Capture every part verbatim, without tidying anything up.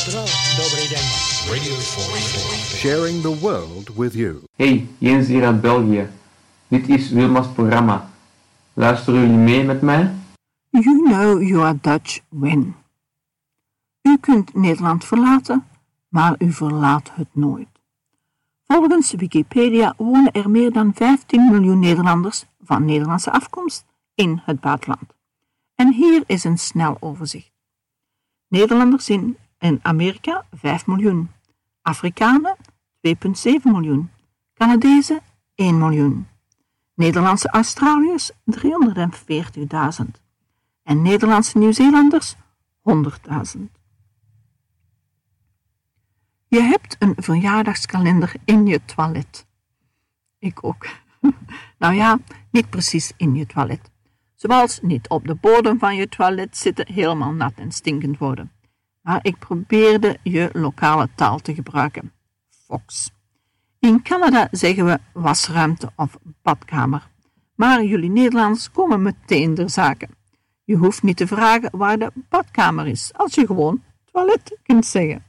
Zdravo. Dobrý den. Radio vierenveertig. Sharing the world with you. Hey, Jens hier uit België. Dit is Wilma's programma. Luisteren jullie mee met mij? You know you are Dutch when. U kunt Nederland verlaten, maar u verlaat het nooit. Volgens Wikipedia wonen er meer dan vijftien miljoen Nederlanders van Nederlandse afkomst in het buitenland. En hier is een snel overzicht. Nederlanders in, in Amerika vijf miljoen, Afrikanen twee komma zeven miljoen, Canadezen één miljoen, Nederlandse Australiërs driehonderdveertigduizend en Nederlandse Nieuw-Zeelanders honderdduizend. Je hebt een verjaardagskalender in je toilet. Ik ook. Nou ja, niet precies in je toilet. Zoals niet op de bodem van je toilet zitten, helemaal nat en stinkend worden. Maar ik probeerde je lokale taal te gebruiken. Fox. In Canada zeggen we wasruimte of badkamer. Maar jullie Nederlanders komen meteen ter zake. Je hoeft niet te vragen waar de badkamer is, als je gewoon toilet kunt zeggen.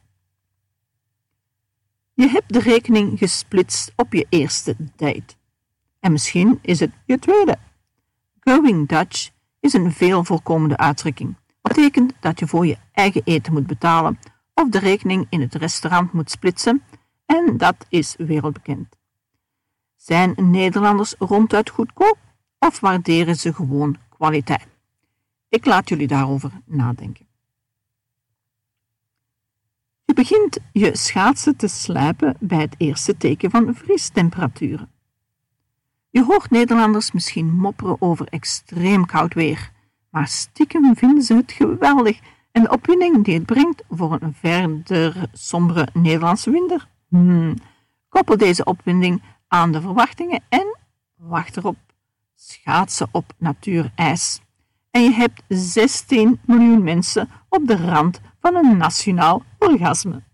Je hebt de rekening gesplitst op je eerste date. En misschien is het je tweede. Going Dutch is een veel voorkomende uitdrukking. Dat betekent dat je voor je eigen eten moet betalen of de rekening in het restaurant moet splitsen, en dat is wereldbekend. Zijn Nederlanders ronduit goedkoop of waarderen ze gewoon kwaliteit? Ik laat jullie daarover nadenken. Je begint je schaatsen te slijpen bij het eerste teken van vriestemperaturen. Je hoort Nederlanders misschien mopperen over extreem koud weer, maar stiekem vinden ze het geweldig en de opwinding die het brengt voor een verder sombere Nederlandse winter. Hmm. Koppel deze opwinding aan de verwachtingen en wacht erop. Schaatsen op natuurijs. En je hebt zestien miljoen mensen op de rand van een nationaal orgasme.